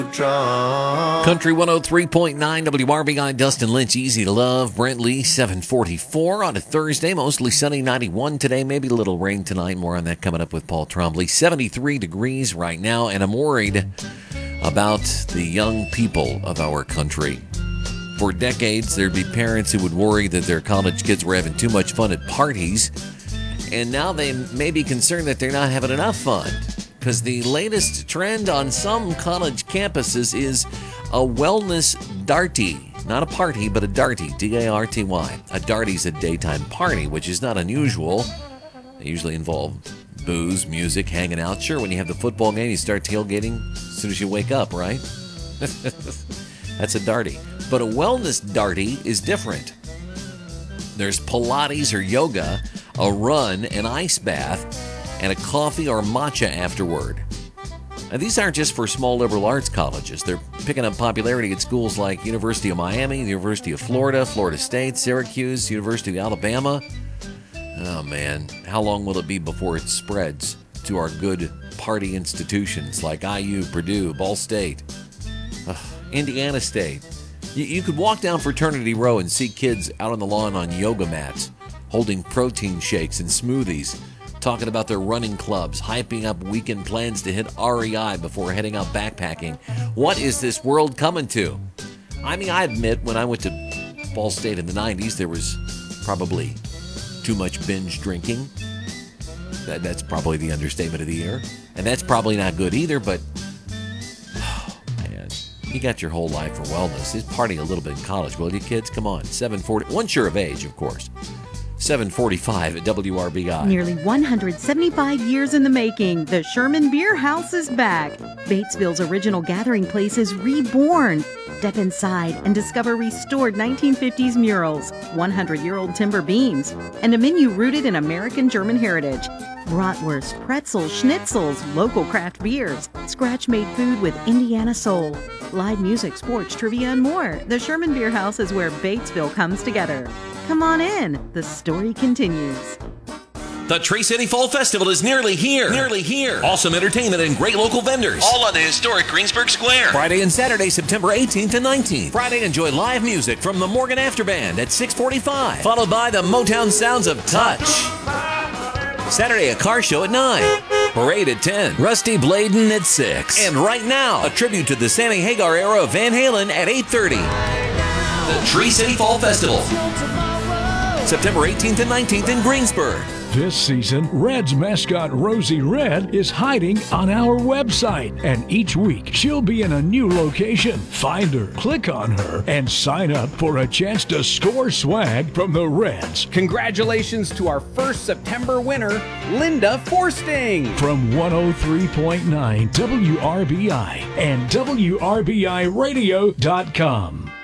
Country 103.9 WRBI, Dustin Lynch, Easy to Love. Brent Lee, 744 on a Thursday. Mostly sunny, 91 today. Maybe a little rain tonight. More on that coming up with Paul Trombley. 73 degrees right now, and I'm worried about the young people of our country. For decades, there'd be parents who would worry that their college kids were having too much fun at parties, and now they may be concerned that they're not having enough fun. Because the latest trend on some college campuses is a wellness darty. Not a party, but a darty. D-A-R-T-Y. A darty's a daytime party, which is not unusual. They usually involve booze, music, hanging out. Sure, when you have the football game, you start tailgating as soon as you wake up, right? That's a darty. But a wellness darty is different. There's Pilates or yoga, a run, an ice bath, and a coffee or matcha afterward. Now, these aren't just for small liberal arts colleges. They're picking up popularity at schools like University of Miami, the University of Florida, Florida State, Syracuse, University of Alabama. Oh, man. How long will it be before it spreads to our good party institutions like IU, Purdue, Ball State, Indiana State? You could walk down Fraternity Row and see kids out on the lawn on yoga mats, holding protein shakes and smoothies, talking about their running clubs, hyping up weekend plans to hit REI before heading out backpacking. What is this world coming to? I mean, I admit, when I went to Ball State in the 90s, there was probably too much binge drinking. That's probably the understatement of the year. And that's probably not good either, but, oh, man, you got your whole life for wellness. Just party a little bit in college, will you, kids? Come on, 740, once you're of age, of course. 745 at WRBI. Nearly 175 years in the making, the Sherman Beer House is back. Batesville's original gathering place is reborn. Step inside and discover restored 1950s murals, 100-year-old timber beams, and a menu rooted in American German heritage. Bratwurst, pretzels, schnitzels, local craft beers, scratch-made food with Indiana soul, live music, sports, trivia, and more. The Sherman Beer House is where Batesville comes together. Come on in. The story continues. The Tree City Fall Festival is nearly here. Awesome entertainment and great local vendors. All on the historic Greensburg Square. Friday and Saturday, September 18th and 19th. Friday, enjoy live music from the Morgan After Band at 6:45, followed by the Motown sounds of Touch. Saturday, a car show at 9. Parade at 10. Rusty Bladen at 6. And right now, a tribute to the Sammy Hagar era of Van Halen at 8:30. The Tree City Fall Festival. September 18th and 19th in Greensburg. This season, Red's mascot Rosie Red is hiding on our website, and each week she'll be in a new location. Find her, click on her, and sign up for a chance to score swag from the Reds. Congratulations to our first September winner, Linda Forsting. From 103.9 WRBI and WRBIRadio.com.